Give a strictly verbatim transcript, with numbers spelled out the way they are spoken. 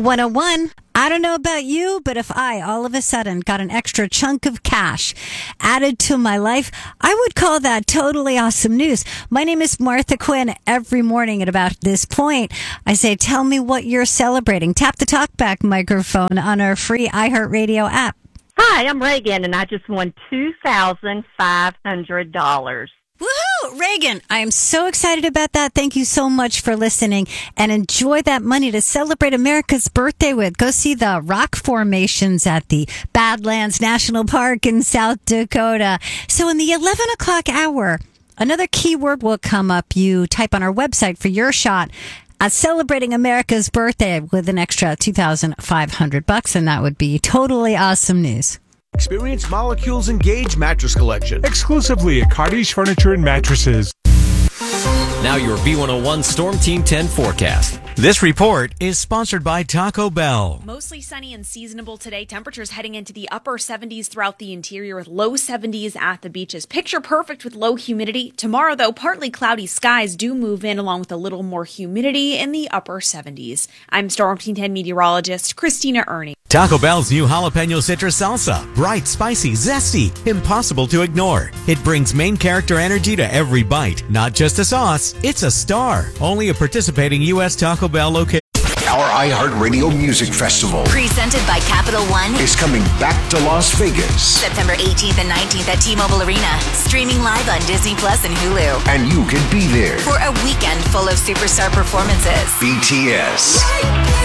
one oh one. I don't know about you, but if I all of a sudden got an extra chunk of cash added to my life, I would call that totally awesome news. My name is Martha Quinn. Every morning at about this point, I say, tell me what you're celebrating. Tap the talkback microphone on our free iHeartRadio app. Hi, I'm Reagan, and I just won two thousand five hundred dollars. Woohoo! Reagan, I am so excited about that. Thank you so much for listening, and enjoy that money to celebrate America's birthday with. Go see the rock formations at the Badlands National Park in South Dakota. So in the eleven o'clock hour, another keyword will come up. You type on our website for your shot at celebrating America's birthday with an extra two thousand five hundred bucks, and that would be totally awesome news. Experience Molecule's Engage mattress collection. Exclusively at Cottage Furniture and Mattresses. Now your B one oh one Storm Team ten forecast. This report is sponsored by Taco Bell. Mostly sunny and seasonable today. Temperatures heading into the upper seventies throughout the interior with low seventies at the beaches. Picture perfect with low humidity. Tomorrow, though, partly cloudy skies do move in along with a little more humidity in the upper seventies. I'm Storm Team ten meteorologist Christina Ernie. Taco Bell's new jalapeno citrus salsa. Bright, spicy, zesty, impossible to ignore. It brings main character energy to every bite. Not just a sauce, it's a star. Only a participating U S Taco Bell location. Our iHeartRadio Music Festival, presented by Capital One, is coming back to Las Vegas. September eighteenth and nineteenth at T-Mobile Arena. Streaming live on Disney Plus and Hulu. And you can be there for a weekend full of superstar performances. B T S,